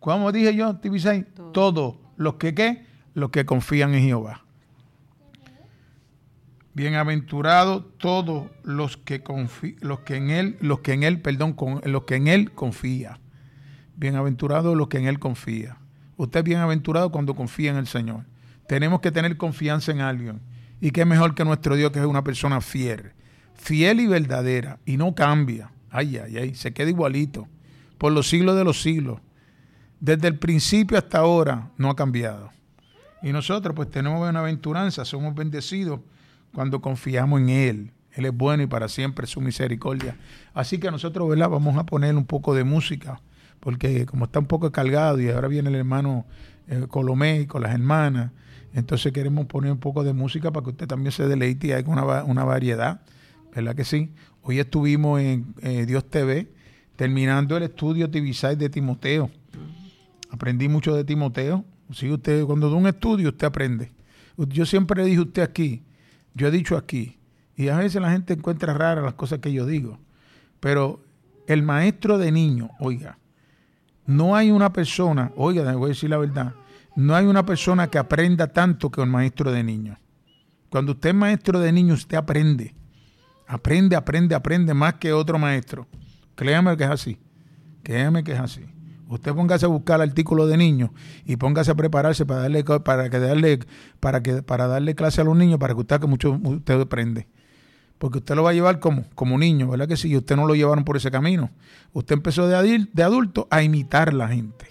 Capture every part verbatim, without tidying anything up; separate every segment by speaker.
Speaker 1: ¿Cómo dije yo, Tibisay? Todos Todo los que ¿qué? Los que confían en Jehová. Bienaventurados todos los que confí, los que en él, los que en él, perdón, con, los que en él confía. Bienaventurados los que en él confía. Usted es bienaventurado cuando confía en el Señor. Tenemos que tener confianza en alguien. Y qué mejor que nuestro Dios, que es una persona fiel, fiel y verdadera, y no cambia. Ay, ay, ay, se queda igualito por los siglos de los siglos. Desde el principio hasta ahora no ha cambiado. Y nosotros pues tenemos bienaventuranza, somos bendecidos cuando confiamos en Él. Él es bueno y para siempre su misericordia. Así que nosotros, ¿verdad?, vamos a poner un poco de música, porque como está un poco cargado y ahora viene el hermano eh, Colomé con las hermanas, entonces queremos poner un poco de música para que usted también se deleite y haga una, una variedad, ¿verdad que sí? Hoy estuvimos en eh, Dios T V terminando el estudio Tibisay de Timoteo. Aprendí mucho de Timoteo. Sí, usted, cuando da un estudio, usted aprende. Yo siempre le dije a usted aquí, yo he dicho aquí, y a veces la gente encuentra raras las cosas que yo digo, pero el maestro de niños, oiga, no hay una persona, oiga, le voy a decir la verdad, no hay una persona que aprenda tanto que un maestro de niños. Cuando usted es maestro de niños, usted aprende, aprende, aprende, aprende más que otro maestro. Créame que es así, créame que es así. Usted póngase a buscar artículos de niños y póngase a prepararse para darle para que darle para que para darle clase a los niños para que usted que mucho usted aprende. Porque usted lo va a llevar como como niño, ¿verdad que sí? Y usted no lo llevaron por ese camino. Usted empezó de adil, de adulto a imitar a la gente.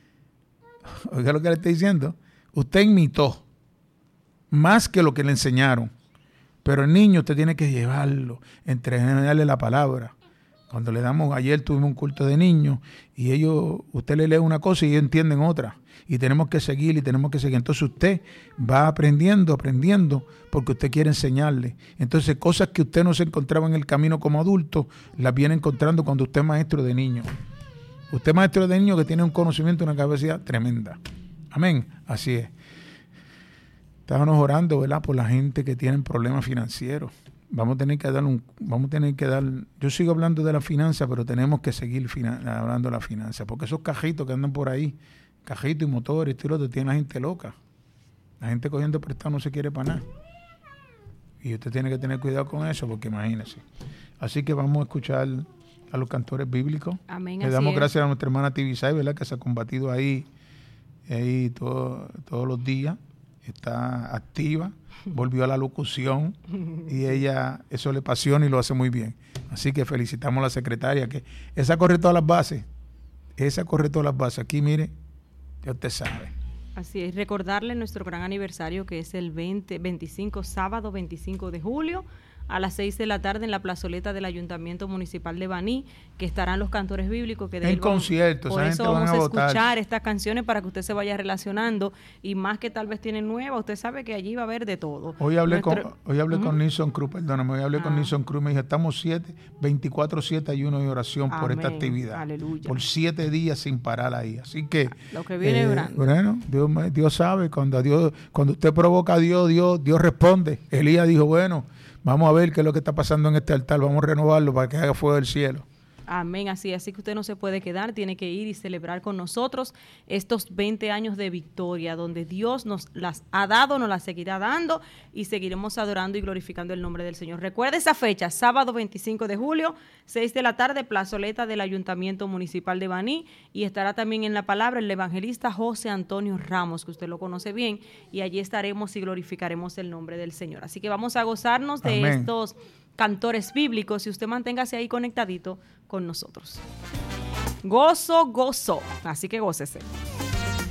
Speaker 1: Oiga lo que le estoy diciendo. Usted imitó más que lo que le enseñaron. Pero el niño usted tiene que llevarlo, entrenarle la palabra. Cuando le damos, ayer tuvimos un culto de niños y ellos, usted le lee una cosa y ellos entienden otra. Y tenemos que seguir y tenemos que seguir. Entonces usted va aprendiendo, aprendiendo, porque usted quiere enseñarle. Entonces cosas que usted no se encontraba en el camino como adulto, las viene encontrando cuando usted es maestro de niños. Usted es maestro de niños que tiene un conocimiento, una capacidad tremenda. Amén. Así es. Estábamos orando, ¿verdad?, por la gente que tiene problemas financieros. Vamos a tener que dar un, vamos a tener que dar, yo sigo hablando de la finanza, pero tenemos que seguir finan, hablando de la finanza, porque esos cajitos que andan por ahí, cajitos y motores, y todo, tienen la gente loca. La gente cogiendo prestado no se quiere para nada. Y usted tiene que tener cuidado con eso, porque imagínese. Así que vamos a escuchar a los cantores bíblicos.
Speaker 2: Amén.
Speaker 1: Le damos gracias a nuestra hermana Tibisay, ¿verdad?, que se ha combatido ahí, ahí todo, todos los días. Está activa, volvió a la locución y ella, eso le apasiona y lo hace muy bien. Así que felicitamos a la secretaria, que esa corre todas las bases, esa corre todas las bases. Aquí, mire, ya usted sabe.
Speaker 2: Así es, recordarle nuestro gran aniversario, que es el veinte, veinticinco, sábado veinticinco de julio, a las seis de la tarde en la plazoleta del Ayuntamiento Municipal de Baní, que estarán los cantores bíblicos. Que de
Speaker 1: en concierto,
Speaker 2: por eso vamos a,
Speaker 1: a
Speaker 2: escuchar
Speaker 1: votar.
Speaker 2: estas canciones para que usted se vaya relacionando, y más que tal vez tienen nueva, usted sabe que allí va a haber de todo.
Speaker 1: Hoy hablé
Speaker 2: Nuestro...
Speaker 1: con hoy hablé
Speaker 2: uh-huh.
Speaker 1: con Nilson Cruz, perdóname, hoy hablé ah. con Nilson Cruz, me dijo, estamos siete, veinticuatro siete ayuno y oración Amén. Por esta actividad.
Speaker 2: Aleluya.
Speaker 1: Por siete días sin parar ahí. Así que
Speaker 2: lo que viene
Speaker 1: eh,
Speaker 2: grande.
Speaker 1: Bueno, Dios, Dios sabe, cuando Dios, cuando usted provoca a Dios, Dios, Dios responde. Elías dijo, bueno, vamos a ver qué es lo que está pasando en este altar, vamos a renovarlo para que haga fuego del cielo.
Speaker 2: Amén, así, así que usted no se puede quedar, tiene que ir y celebrar con nosotros estos veinte años de victoria, donde Dios nos las ha dado, nos las seguirá dando, y seguiremos adorando y glorificando el nombre del Señor. Recuerde esa fecha, sábado veinticinco de julio, seis de la tarde, plazoleta del Ayuntamiento Municipal de Baní, y estará también en la palabra el evangelista José Antonio Ramos, que usted lo conoce bien, y allí estaremos y glorificaremos el nombre del Señor. Así que vamos a gozarnos de Amén. Estos cantores bíblicos, y usted manténgase ahí conectadito con nosotros. Gozo, gozo. Así que gócese.